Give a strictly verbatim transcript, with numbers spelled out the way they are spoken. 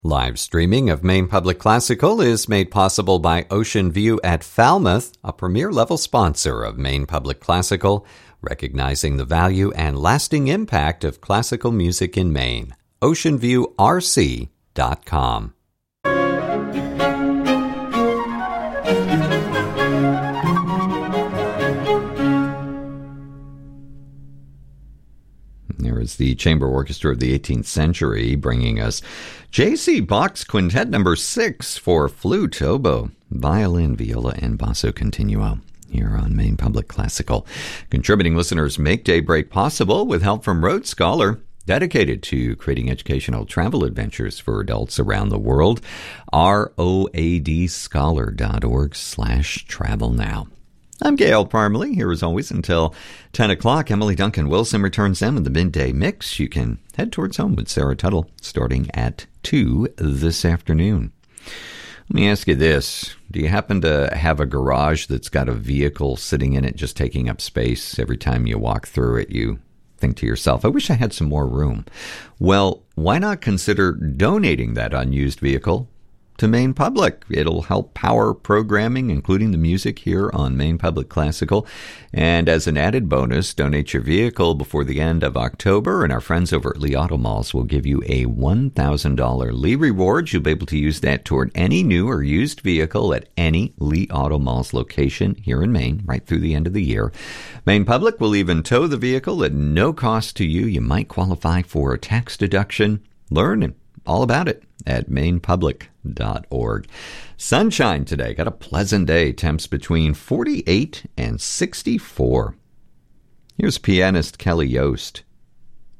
Live streaming of Maine Public Classical is made possible by Ocean View at Falmouth, a premier-level sponsor of Maine Public Classical, recognizing the value and lasting impact of classical music in Maine. ocean view r c dot com. There is the Chamber Orchestra of the eighteenth century bringing us J C. Bach's Quintet Number six for flute, oboe, violin, viola, and basso continuo here on Maine Public Classical. Contributing listeners make Daybreak possible with help from Rhodes Scholar, dedicated to creating educational travel adventures for adults around the world. roadscholar.org slash travel now. I'm Gail Parmalee, here as always until ten o'clock. Emily Duncan Wilson returns them in the midday mix. You can head towards home with Sarah Tuttle starting at two this afternoon. Let me ask you this. Do you happen to have a garage that's got a vehicle sitting in it just taking up space? Every time you walk through it, you think to yourself, I wish I had some more room. Well, why not consider donating that unused vehicle to Maine Public? It'll help power programming, including the music here on Maine Public Classical. And as an added bonus, donate your vehicle before the end of October, and our friends over at Lee Auto Malls will give you a one thousand dollars Lee reward. You'll be able to use that toward any new or used vehicle at any Lee Auto Malls location here in Maine, right through the end of the year. Maine Public will even tow the vehicle at no cost to you. You might qualify for a tax deduction. Learn all about it at maine public dot org. Sunshine today. Got a pleasant day. Temps between forty-eight and sixty-four. Here's pianist Kelly Yost.